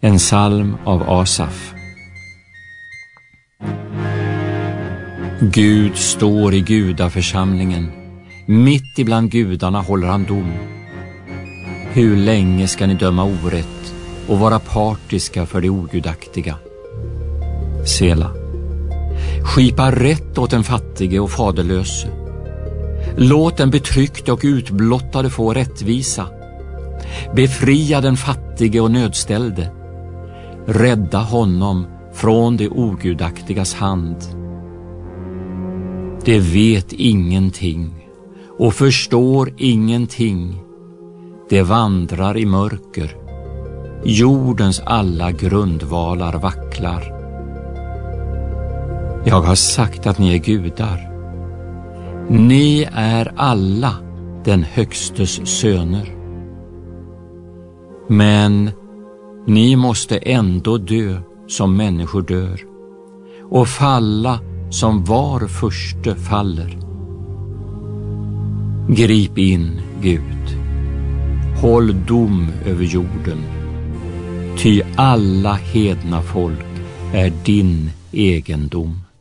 En psalm av Asaf. Gud står i gudaförsamlingen. Mitt ibland gudarna håller han dom. Hur länge ska ni döma orätt och vara partiska för det ogudaktiga? Sela. Skipa rätt åt den fattige och faderlöse. Låt den betryckte och utblottade få rättvisa. Befria den fattige och nödställde. Rädda honom från det ogudaktigas hand. De vet ingenting och förstår ingenting. De vandrar i mörker. Jordens alla grundvalar vacklar. Jag har sagt att ni är gudar. Ni är alla den högstes söner. Men ni måste ändå dö som människor dör och falla som var förste faller. Grip in, Gud. Håll dom över jorden. Ty alla hedna folk är din egendom.